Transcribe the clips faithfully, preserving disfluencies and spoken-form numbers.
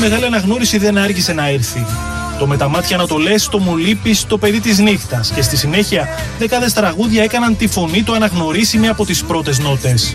μεγάλη αναγνώριση δεν άργησε να έρθει. Το «Με τα μάτια να το λες», το «Μου λείπεις», το «Παιδί της νύχτας» και στη συνέχεια δεκάδες τραγούδια έκαναν τη φωνή του αναγνωρίσιμη από τις πρώτες νότες.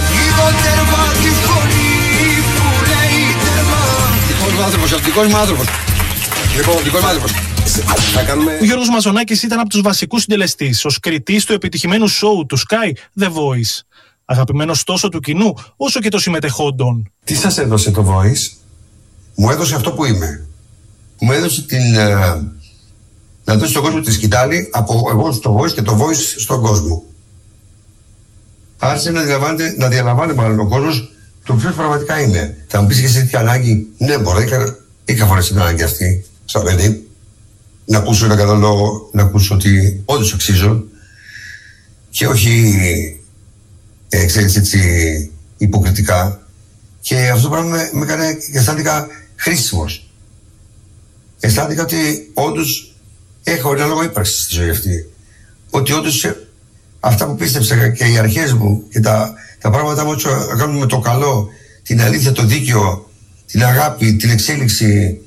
Ο Γιώργος Μαζονάκης ήταν από τους βασικούς συντελεστές, ως κριτής του επιτυχημένου σόου του Sky The Voice. Αγαπημένος τόσο του κοινού όσο και των συμμετεχόντων. Τι σας έδωσε το Voice? Μου έδωσε αυτό που είμαι. Μου έδωσε την, ε, να δώσει στον κόσμο τη σκητάλη από εγώ στο Voice και το Voice στον κόσμο. Άρχισε να διαλαμβάνεται, να διαλαμβάνει μάλλον ο κόσμος το ποιος πραγματικά είναι. Θα μου πεις και εσύ τι ανάγκη? Ναι, μπορώ, είχα, είχα φορές την ανάγκη αυτή, σαν παιδί. Να ακούσω ένα καλό λόγο, να ακούσω ότι όντως αξίζω και όχι, ε, ξέρεις, έτσι υποκριτικά. Και αυτό το πράγμα με, με έκανε και αισθάνθηκα χρήσιμος. Αισθάνθηκα ότι όντως έχω ένα λόγο ύπαρξης στη ζωή αυτή. Ότι όντως αυτά που πίστεψα και οι αρχές μου και τα, τα πράγματα μου να κάνουν με το καλό, την αλήθεια, το δίκαιο, την αγάπη, την εξέλιξη,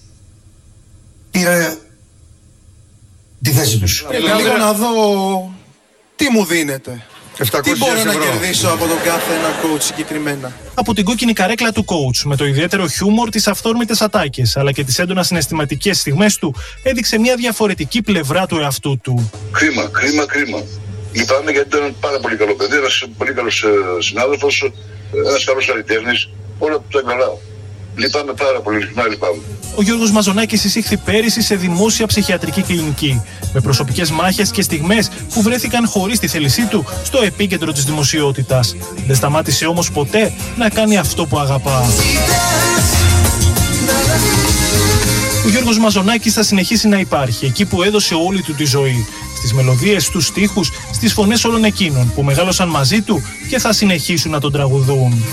πήρα τη θέση τους. Πρέπει λίγο να δω τι μου δίνετε. Τι μπορώ ευρώ. να κερδίσω από τον κάθε ένα coach συγκεκριμένα? Από την κόκκινη καρέκλα του coach, με το ιδιαίτερο χιούμορ, τις αυθόρμητες ατάκες, αλλά και τις έντονα συναισθηματικές στιγμές του, έδειξε μια διαφορετική πλευρά του εαυτού του. Κρίμα, κρίμα, κρίμα. Λυπάμαι γιατί ήταν ένα πάρα πολύ καλό παιδί, ένας πολύ καλός συνάδελφος, ένας καλός καλλιτέχνης, όλα που ήταν καλά. Λυπάμαι πάρα πολύ, συχνά λυπάμαι. Ο Γιώργος Μαζονάκης εισήχθη πέρυσι σε δημόσια ψυχιατρική κλινική, με προσωπικές μάχες και στιγμές που βρέθηκαν χωρίς τη θέλησή του στο επίκεντρο της δημοσιότητας. Δεν σταμάτησε όμως ποτέ να κάνει αυτό που αγαπά. Ο Γιώργος Μαζονάκης θα συνεχίσει να υπάρχει εκεί που έδωσε όλη του τη ζωή. Στις μελωδίες, στους στίχους, στις φωνές όλων εκείνων που μεγάλωσαν μαζί του και θα συνεχίσουν να τον τραγουδούν.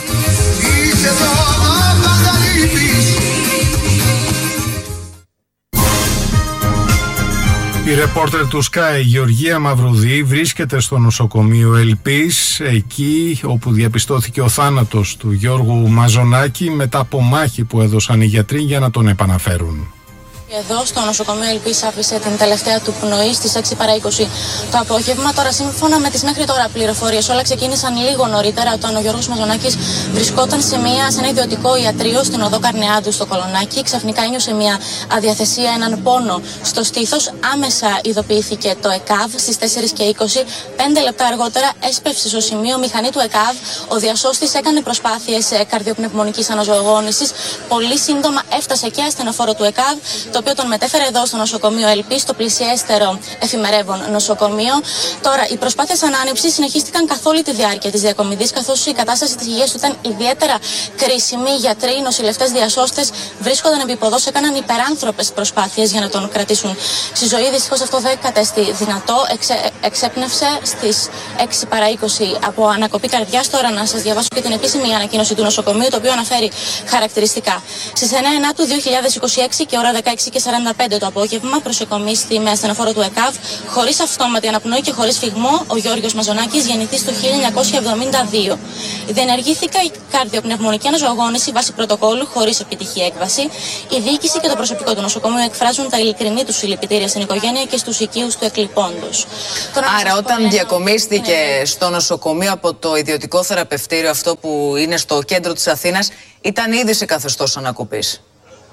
Η ρεπόρτερ του Sky, Γεωργία Μαυρουδή, βρίσκεται στο νοσοκομείο Ελπής, εκεί όπου διαπιστώθηκε ο θάνατος του Γιώργου Μαζονάκη μετά από μάχη που έδωσαν οι γιατροί για να τον επαναφέρουν. Εδώ στο νοσοκομείο Ελπής άφησε την τελευταία του πνοή στις έξι παρά είκοσι το απόγευμα. Τώρα, σύμφωνα με τις μέχρι τώρα πληροφορίες, όλα ξεκίνησαν λίγο νωρίτερα όταν ο Γιώργος Μαζονάκης βρισκόταν σε, μια, σε ένα ιδιωτικό ιατρείο στην οδό Καρνεάντου στο Κολονάκι. Ξαφνικά ένιωσε μια αδιαθεσία, έναν πόνο στο στήθος. Άμεσα ειδοποιήθηκε το ΕΚΑΒ στις τέσσερις και είκοσι. Πέντε λεπτά αργότερα έσπευσε στο σημείο μηχανή του ΕΚΑΒ. Ο διασώστης έκανε προσπάθειες καρδιοπνευμονικής αναζωογόνησης. Πολύ σύντομα έφτασε και ασθενοφόρο του ΕΚΑΒ, το οποίο τον μετέφερε εδώ στο νοσοκομείο Ελπής, στο πλησιέστερο εφημερεύον νοσοκομείο. Τώρα, οι προσπάθειες ανάνυψης συνεχίστηκαν καθ' όλη τη διάρκεια της διακομιδής, καθώς η κατάσταση της υγείας του ήταν ιδιαίτερα κρίσιμη. Οι γιατροί, οι νοσηλευτές, διασώστες βρίσκονταν επί ποδός, έκαναν υπεράνθρωπες προσπάθειες για να τον κρατήσουν στη ζωή. Δυστυχώς αυτό δεν κατέστη δυνατό. Εξε, εξέπνευσε στις έξι παρά είκοσι από ανακοπή καρδιάς. Τώρα, να σας διαβάσω και την επίσημη ανακοίνωση του νοσοκομείου, το οποίο αναφέρει χαρακτηριστικά. Στις εννέα Ιανουαρίου του δύο χιλιάδες είκοσι έξι και ώρα δεκαέξι και σαράντα πέντε το απόγευμα, προσεκομίστη με ασθενοφόρο του ΕΚΑΒ, χωρίς αυτόματη αναπνοή και χωρίς φυγμό, ο Γιώργος Μαζονάκης, γεννηθής το χίλια εννιακόσια εβδομήντα δύο. Διενεργήθηκα η καρδιοπνευμονική αναζωογόνηση βάσει πρωτοκόλλου, χωρίς επιτυχή έκβαση. Η διοίκηση και το προσωπικό του νοσοκομείου εκφράζουν τα ειλικρινή τους συλληπιτήρια στην οικογένεια και στους οικείους του εκλειπώντος. Άρα, όταν διακομίστηκε ναι. στο νοσοκομείο από το ιδιωτικό θεραπευτήριο, αυτό που είναι στο κέντρο της Αθήνας, ήταν ήδη σε καθεστώς ανακοπής.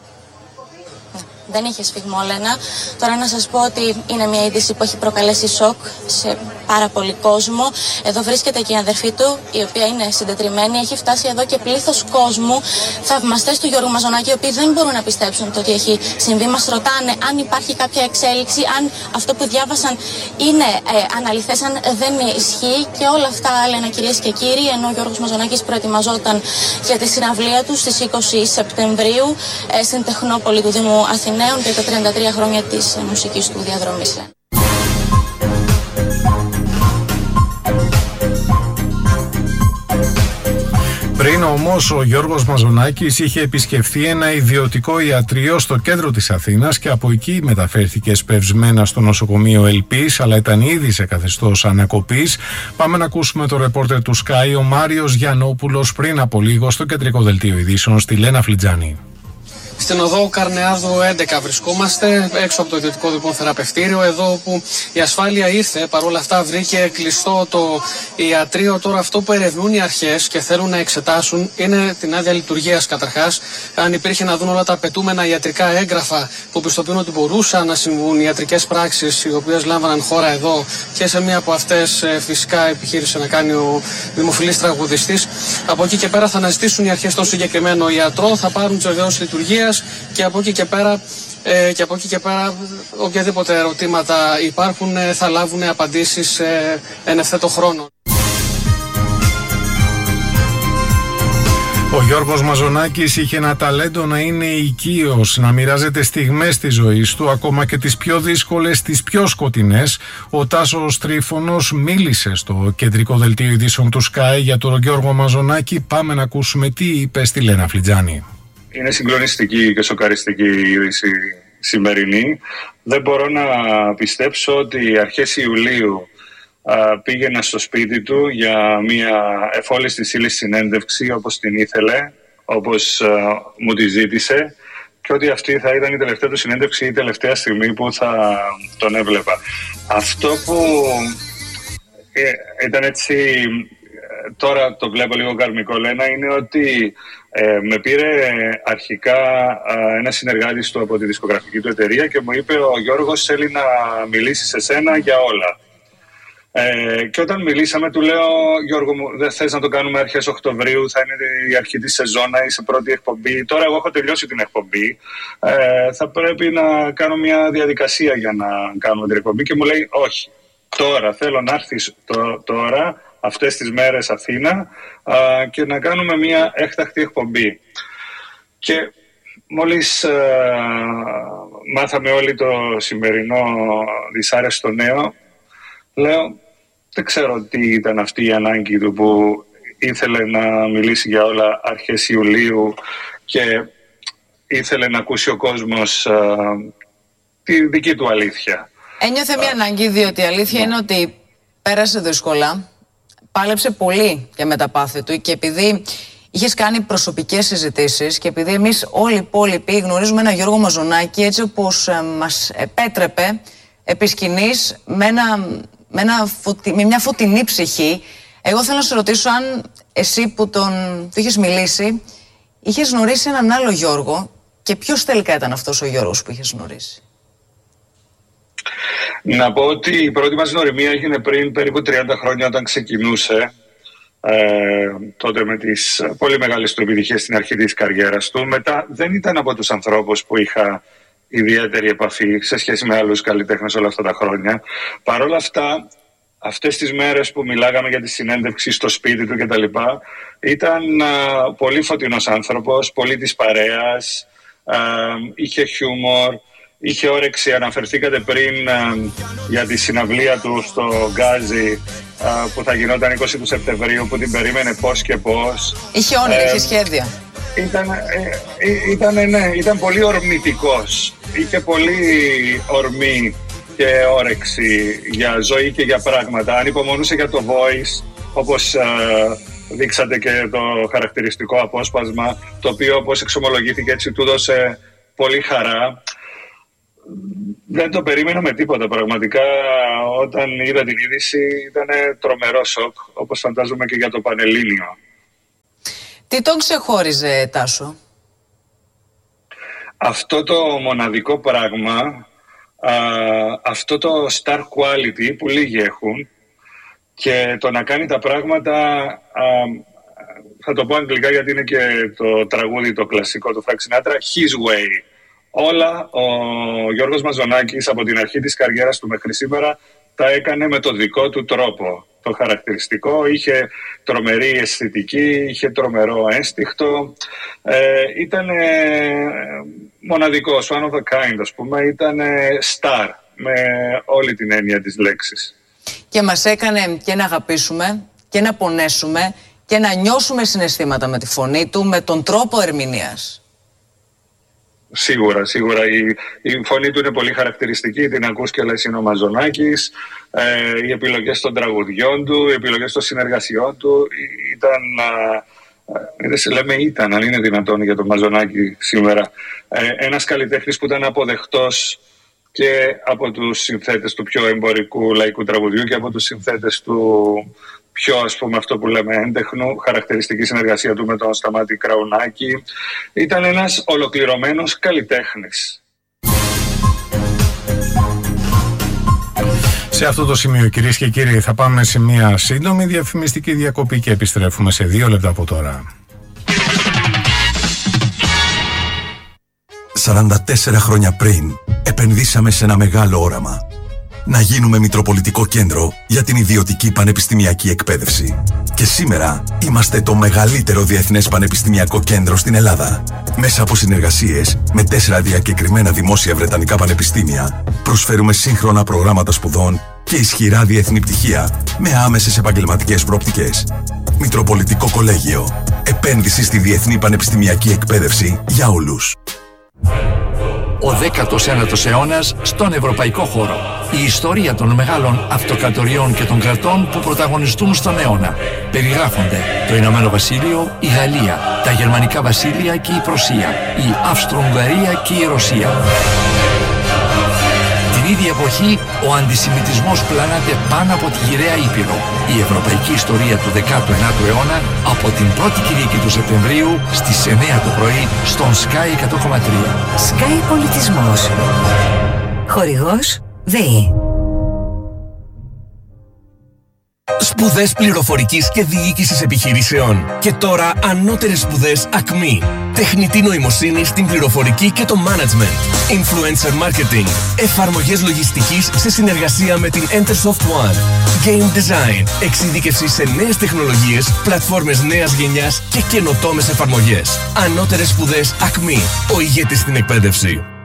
Δεν είχε σφιγμό, Λένα. Τώρα να σας πω ότι είναι μια είδηση που έχει προκαλέσει σοκ σε πάρα πολύ κόσμο. Εδώ βρίσκεται και η αδερφή του, η οποία είναι συντετριμμένη. Έχει φτάσει εδώ και πλήθος κόσμου, θαυμαστές του Γιώργου Μαζονάκη, οι οποίοι δεν μπορούν να πιστέψουν το ότι έχει συμβεί. Μας ρωτάνε αν υπάρχει κάποια εξέλιξη, αν αυτό που διάβασαν είναι ε, αναλυθές, αν δεν ισχύει και όλα αυτά, Λένα, κυρίες και κύριοι. Ενώ ο Γιώργος Μαζονάκης προετοιμαζόταν για τη συναυλία του στις είκοσι Σεπτεμβρίου ε, στην Τεχνόπολη του Δήμου Αθηναίων και τα τριάντα τρία χρόνια της μουσικής του διαδρομής. Πριν όμως ο Γιώργος Μαζονάκης είχε επισκεφθεί ένα ιδιωτικό ιατρείο στο κέντρο της Αθήνας και από εκεί μεταφέρθηκε σπευσμένα στο νοσοκομείο Ελπής, αλλά ήταν ήδη σε καθεστώς ανακοπής. Πάμε να ακούσουμε το ρεπόρτερ του Sky, ο Μάριος Γιαννόπουλος, πριν από λίγο στο κεντρικό δελτίο ειδήσεων στη Λένα Φλιτζάνη. Στην οδό Καρνεάδου έντεκα βρισκόμαστε, έξω από το ιδιωτικό λοιπόν θεραπευτήριο, εδώ που η ασφάλεια ήρθε, παρόλα αυτά βρήκε κλειστό το ιατρείο. Τώρα αυτό που ερευνούν οι αρχές και θέλουν να εξετάσουν είναι την άδεια λειτουργίας καταρχάς, αν υπήρχε να δουν όλα τα απαιτούμενα ιατρικά έγγραφα που πιστοποιούν ότι μπορούσαν να συμβούν ιατρικές πράξεις οι οποίες λάμβαναν χώρα εδώ, και σε μία από αυτές φυσικά επιχείρησε να κάνει ο δημοφιλής τραγουδιστής. Από εκεί και πέρα θα αναζητήσουν οι αρχές τον συγκεκριμένο ιατρό, θα πάρουν τις βεβαιώσεις λειτουργίας και από εκεί και πέρα, ε, και από εκεί και πέρα οποιαδήποτε ερωτήματα υπάρχουν ε, θα λάβουν απαντήσεις ε, εν ευθέτω χρόνο. Ο Γιώργος Μαζονάκης είχε ένα ταλέντο να είναι οικείος, να μοιράζεται στιγμές της ζωής του, ακόμα και τις πιο δύσκολες, τις πιο σκοτεινές. Ο Τάσος Τρίφωνος μίλησε στο κεντρικό δελτίο ειδήσεων του Sky για τον Γιώργο Μαζονάκη. Πάμε να ακούσουμε τι είπε στη Λένα Φλιτζάνη. Είναι συγκλονιστική και σοκαριστική η είδηση σημερινή. Δεν μπορώ να πιστέψω ότι αρχές Ιουλίου πήγαινα στο σπίτι του για μια εφόλης της ύλης συνέντευξη όπως την ήθελε, όπως α, μου τη ζήτησε, και ότι αυτή θα ήταν η τελευταία του συνέντευξη ή η τελευταία στιγμή που θα τον έβλεπα. Αυτό που ε, ήταν έτσι, τώρα το βλέπω λίγο καρμικό, Λένα, είναι ότι ε, με πήρε αρχικά ε, ένα συνεργάτης του από τη δισκογραφική του εταιρεία και μου είπε: ο Γιώργος θέλει να μιλήσει σε σένα για όλα. Ε, και όταν μιλήσαμε, του λέω: Γιώργο μου, δεν θες να το κάνουμε αρχές Οκτωβρίου, θα είναι η αρχή της σεζόν, είσαι πρώτη εκπομπή. Τώρα εγώ έχω τελειώσει την εκπομπή, ε, θα πρέπει να κάνω μια διαδικασία για να κάνουμε την εκπομπή. Και μου λέει: όχι, τώρα θέλω να έρθεις το, τώρα, αυτές τις μέρες Αθήνα, α, και να κάνουμε μια έκτακτη εκπομπή. Και μόλις α, μάθαμε όλοι το σημερινό δυσάρεστο νέο, λέω: δεν ξέρω τι ήταν αυτή η ανάγκη του που ήθελε να μιλήσει για όλα αρχές Ιουλίου και ήθελε να ακούσει ο κόσμος α, τη δική του αλήθεια. Ένιωθε μια ανάγκη, διότι η αλήθεια είναι ότι πέρασε δύσκολα, πάλεψε πολύ για μεταπάθη του, και επειδή είχες κάνει προσωπικές συζητήσεις και επειδή εμείς όλοι οι υπόλοιποι γνωρίζουμε ένα Γιώργο Μαζονάκη έτσι όπως ε, μας επέτρεπε επί σκηνής με, ένα, με, ένα φωτι, με μια φωτεινή ψυχή, εγώ θέλω να σε ρωτήσω αν εσύ που τον του είχες μιλήσει είχες γνωρίσει έναν άλλο Γιώργο, και ποιος τελικά ήταν αυτός ο Γιώργος που είχες γνωρίσει? Να πω ότι η πρώτη μας γνωριμία έγινε πριν περίπου τριάντα χρόνια, όταν ξεκινούσε ε, τότε με τις πολύ μεγάλες του επιτυχίες στην αρχή της καριέρας του. Μετά δεν ήταν από τους ανθρώπους που είχα ιδιαίτερη επαφή σε σχέση με άλλους καλλιτέχνες όλα αυτά τα χρόνια. Παρ' όλα αυτά, αυτές τις μέρες που μιλάγαμε για τη συνέντευξη στο σπίτι του κτλ, ήταν α, πολύ φωτεινός άνθρωπος, πολύ της παρέας, α, είχε χιούμορ, είχε όρεξη. Αναφερθήκατε πριν α, για τη συναυλία του στο Γκάζι α, που θα γινόταν είκοσι του Σεπτεμβρίου, που την περίμενε πώς και πώς. Είχε όνειρα, ε, είχε σχέδια. Ήταν, ε, ήταν, ναι, ήταν πολύ ορμητικός. Είχε πολύ ορμή και όρεξη για ζωή και για πράγματα. Ανυπομονούσε για το Voice, όπως ε, δείξατε και το χαρακτηριστικό απόσπασμα, το οποίο, όπως εξομολογήθηκε, έτσι του δώσε πολύ χαρά. Δεν το περίμενα με τίποτα. Πραγματικά, όταν είδα την είδηση, ήταν τρομερό σοκ, όπως φαντάζομαι και για το Πανελλήνιο. Τι τον ξεχώριζε, Τάσο? Αυτό το μοναδικό πράγμα, α, αυτό το star quality που λίγοι έχουν, και το να κάνει τα πράγματα, α, θα το πω αγγλικά γιατί είναι και το τραγούδι το κλασικό του Frank Sinatra, his way. Όλα ο Γιώργος Μαζονάκης από την αρχή της καριέρας του μέχρι σήμερα τα έκανε με το δικό του τρόπο. Το χαρακτηριστικό, είχε τρομερή αισθητική, είχε τρομερό ένστικτο, ε, ήταν μοναδικός, one of a kind, ας πούμε, ήταν star με όλη την έννοια της λέξης. Και μας έκανε και να αγαπήσουμε και να πονέσουμε και να νιώσουμε συναισθήματα με τη φωνή του, με τον τρόπο ερμηνείας. Σίγουρα, σίγουρα. Η, η φωνή του είναι πολύ χαρακτηριστική, την ακούς και λες είναι ο Μαζονάκης. Ε, οι επιλογές των τραγουδιών του, οι επιλογές των συνεργασιών του ήταν α, Ε, λέμε ήταν, αν είναι δυνατόν για τον Μαζονάκη σήμερα. Ε, ένας καλλιτέχνης που ήταν αποδεκτός και από τους συνθέτες του πιο εμπορικού λαϊκού τραγουδιού και από τους συνθέτες του πιο, ας πούμε, αυτό που λέμε έντεχνου, χαρακτηριστική συνεργασία του με τον Σταμάτη Κραουνάκη. Ήταν ένας ολοκληρωμένος καλλιτέχνης. Σε αυτό το σημείο, κυρίες και κύριοι, θα πάμε σε μια σύντομη διαφημιστική διακοπή και επιστρέφουμε σε δύο λεπτά από τώρα. σαράντα τέσσερα χρόνια πριν, επενδύσαμε σε ένα μεγάλο όραμα. Να γίνουμε Μητροπολιτικό Κέντρο για την ιδιωτική πανεπιστημιακή εκπαίδευση. Και σήμερα είμαστε το μεγαλύτερο διεθνές πανεπιστημιακό κέντρο στην Ελλάδα. Μέσα από συνεργασίες με τέσσερα διακεκριμένα δημόσια βρετανικά πανεπιστήμια, προσφέρουμε σύγχρονα προγράμματα σπουδών και ισχυρά διεθνή πτυχία με άμεσες επαγγελματικές προοπτικές. Μητροπολιτικό Κολέγιο. Επένδυση στη διεθνή πανεπιστημιακή εκπαίδευση για όλους. Ο δέκατος ένατος αιώνας στον ευρωπαϊκό χώρο. Η ιστορία των μεγάλων αυτοκρατοριών και των κρατών που πρωταγωνιστούν στον αιώνα. Περιγράφονται το Ηνωμένο Βασίλειο, η Γαλλία, τα Γερμανικά Βασίλεια και η Πρωσία, η Αυστρο-Ουγγαρία και η Ρωσία. Την ίδια εποχή, ο αντισημιτισμός πλανάται πάνω από τη γυραιά Ήπειρο. Η ευρωπαϊκή ιστορία του δέκατου ένατου αιώνα από την πρώτη Κυριακή του Σεπτεμβρίου στις εννιά το πρωί στον Sky εκατό κόμμα τρία. Sky Πολιτισμός. Χορηγός ΔΕΗ. Σπουδές πληροφορικής και διοίκησης επιχειρήσεων. Και τώρα ανώτερες σπουδές ΑΚΜΗ. Τεχνητή νοημοσύνη στην πληροφορική και το management. Influencer marketing. Εφαρμογές λογιστικής σε συνεργασία με την Entersoft One. Game design. Εξειδίκευση σε νέες τεχνολογίες, πλατφόρμες νέας γενιάς και καινοτόμες εφαρμογές. Ανώτερες σπουδές ΑΚΜΗ. Ο ηγέτης στην εκπαίδευση.